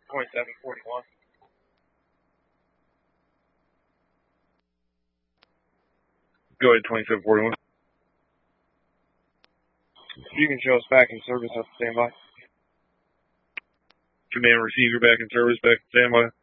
2741. Go ahead, 2741. You can show us back in service at standby. Command receiver back in service, back in standby.